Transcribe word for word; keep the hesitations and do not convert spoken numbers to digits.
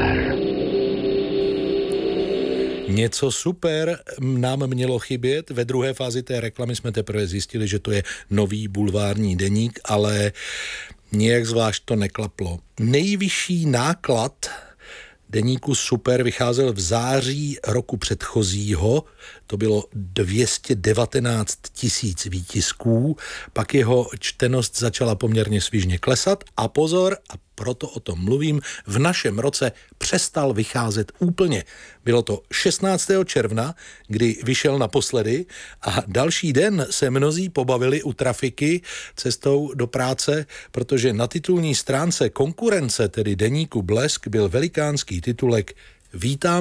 Super. Něco super nám mělo chybět. Ve druhé fázi té reklamy jsme teprve zjistili, že to je nový bulvární deník, ale nějak zvlášť to neklaplo. Nejvyšší náklad deníku Super vycházel v září roku předchozího, to bylo dvě stě devatenáct tisíc výtisků, pak jeho čtenost začala poměrně svižně klesat a pozor, a proto o tom mluvím, v našem roce přestal vycházet úplně. Bylo to šestnáctého června, kdy vyšel naposledy a další den se mnozí pobavili u trafiky cestou do práce, protože na titulní stránce konkurence, tedy deníku Blesk, byl velikánský titulek Vítám